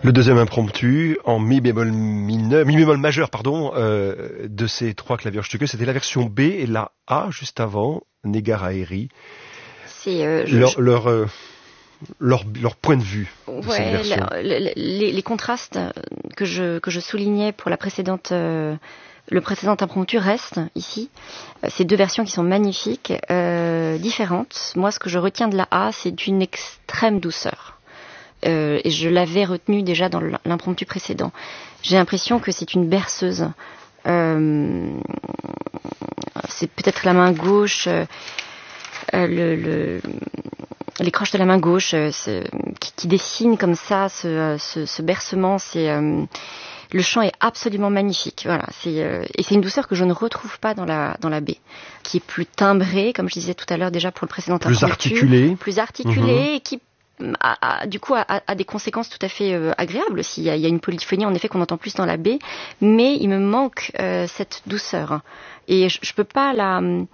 Le deuxième impromptu en mi bémol majeur, de ces trois claviers-stücke, c'était la version B et la A juste avant, Negar Haeri. C'est leur point de vue de cette version. Les contrastes que je soulignais pour la précédente, le précédent impromptu restent ici. Ces deux versions qui sont magnifiques, différentes. Moi, ce que je retiens de la A, c'est une extrême douceur. Et je l'avais retenu déjà dans l'impromptu précédent. J'ai l'impression que c'est une berceuse. C'est peut-être la main gauche, les croches de la main gauche qui dessinent comme ça ce bercement. Le chant est absolument magnifique. Voilà, et c'est une douceur que je ne retrouve pas dans la B, qui est plus timbrée, comme je disais tout à l'heure déjà pour le précédent impromptu, plus articulée, et qui du coup a des conséquences tout à fait agréables aussi. Il y a une polyphonie en effet qu'on entend plus dans la B, mais il me manque cette douceur et je peux pas ne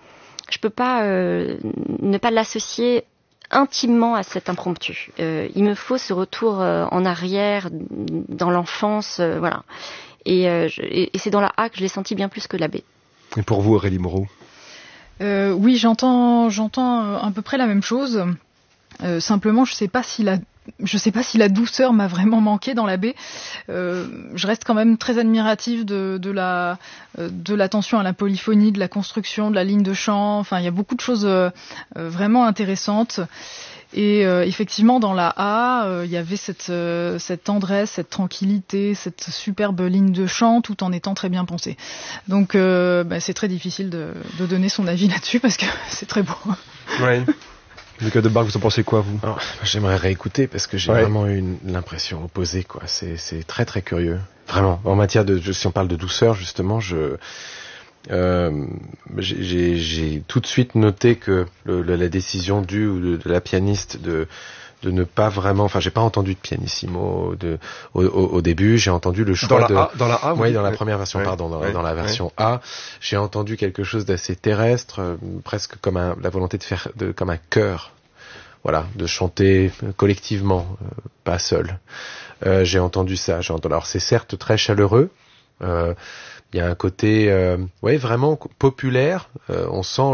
pas l'associer intimement à cet impromptu. Il me faut ce retour en arrière dans l'enfance, voilà. Et c'est dans la A que je l'ai senti bien plus que la B. Et pour vous, Aurélie Moreau? Oui, j'entends à peu près la même chose. Simplement, je sais pas si la douceur m'a vraiment manqué dans la baie. Je reste quand même très admirative de l'attention à la polyphonie, de la construction, de la ligne de chant. Enfin, il y a beaucoup de choses vraiment intéressantes. Et effectivement, dans la A, il y avait cette tendresse, cette tranquillité, cette superbe ligne de chant, tout en étant très bien pensé. Donc, c'est très difficile de donner son avis là-dessus parce que c'est très beau. Oui. Lucas Debargue, vous en pensez quoi, vous? Alors, j'aimerais réécouter parce que j'ai vraiment eu l'impression opposée, quoi. C'est très très curieux. Vraiment. En matière si on parle de douceur, justement, j'ai tout de suite noté que la décision de la pianiste de ne pas vraiment, enfin, j'ai pas entendu de pianissimo au début, j'ai entendu le choix dans la A, oui, dans la première version, dans la version A, j'ai entendu quelque chose d'assez terrestre, presque comme la volonté de faire comme un chœur. Voilà, de chanter collectivement, pas seul. J'ai entendu ça. Alors c'est certes très chaleureux. Il y a un côté, vraiment populaire. On sent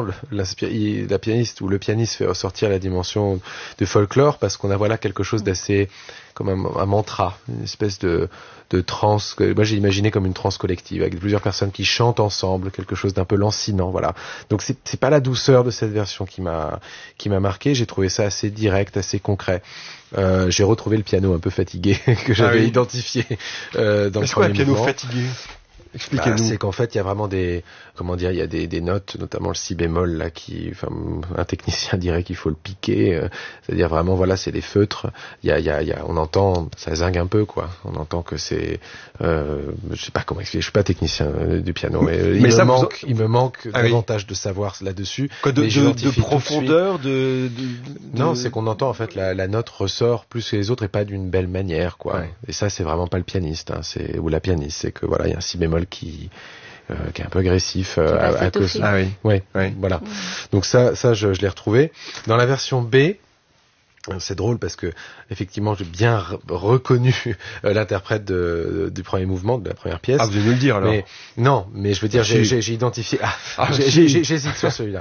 la pianiste ou le pianiste fait ressortir la dimension de folklore parce qu'on a quelque chose d'assez comme un mantra, une espèce de transe. Moi j'ai imaginé comme une transe collective avec plusieurs personnes qui chantent ensemble, quelque chose d'un peu lancinant. Voilà. Donc c'est pas la douceur de cette version qui m'a marqué. J'ai trouvé ça assez direct, assez concret. J'ai retrouvé le piano un peu fatigué que j'avais identifié dans le premier mouvement. Fatigué? Expliquez-nous. C'est qu'en fait, il y a vraiment il y a des notes, notamment le si bémol là un technicien dirait qu'il faut le piquer, c'est-à-dire vraiment c'est des feutres. On entend, ça zingue un peu quoi. On entend que c'est, je sais pas comment expliquer. Je suis pas technicien du piano, mais il me manque davantage de savoir là-dessus. De profondeur, Non, c'est qu'on entend en fait la note ressort plus que les autres et pas d'une belle manière quoi. Ouais. Et ça, c'est vraiment pas le pianiste, ou la pianiste. C'est que il y a un si bémol qui est un peu agressif à cause. Voilà. Donc ça je l'ai retrouvé dans la version B. C'est drôle parce que effectivement j'ai bien reconnu l'interprète du premier mouvement de la première pièce. Ah, vous allez me le dire alors. Mais je veux dire j'ai identifié. J'hésite sur celui-là.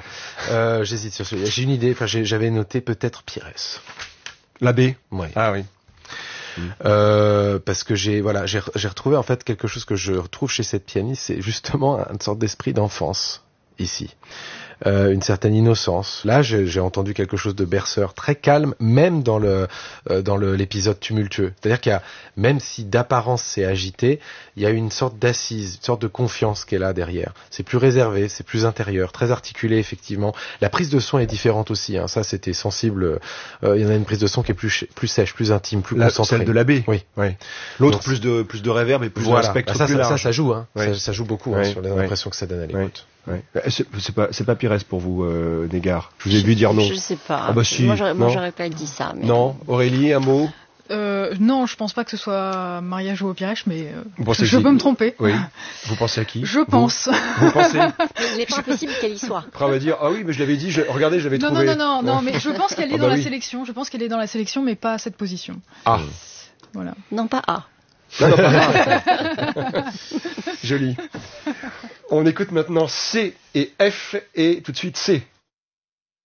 J'ai une idée. Enfin j'avais noté peut-être Pires. La B. Ouais. Ah oui. Parce que j'ai retrouvé en fait quelque chose que je retrouve chez cette pianiste, c'est justement une sorte d'esprit d'enfance ici. Une certaine innocence. Là, j'ai entendu quelque chose de berceur, très calme, même dans l'épisode tumultueux. C'est-à-dire qu'il y a, même si d'apparence c'est agité, il y a une sorte d'assise, une sorte de confiance qui est là derrière. C'est plus réservé, c'est plus intérieur, très articulé effectivement. La prise de son est différente aussi. Ça, c'était sensible. Il y en a une prise de son qui est plus sèche, plus intime, plus concentrée. Celle de la B. Oui. L'autre plus de réverb et plus de spectre plus large. Ça joue. Ça joue beaucoup sur l'impression que ça donne à l'écoute. Ouais. C'est pas Pires pour vous, Negar. Je vous ai vu dire non. Je sais pas. Ah bah si. Moi, j'aurais pas dit ça. Mais... Non. Aurélie, un mot? Non, je pense pas que ce soit Maria Joao Pires, mais je peux me tromper. Oui. Vous pensez à qui? Je pense. Vous pensez? Il n'est pas impossible qu'elle y soit. Après, on va dire, ah oui, mais je l'avais dit, regardez, j'avais trouvé. Non, mais je pense qu'elle est dans la sélection. Je pense qu'elle est dans la sélection, mais pas à cette position. Ah. Voilà. Non, pas A. Non, pas A. Joli. On écoute maintenant C et F et tout de suite C.